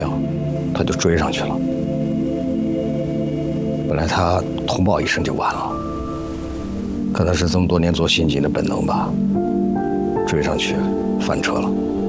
他就追上去了。本来他通报一声就完了，可能是这么多年做刑警的本能吧，追上去翻车了。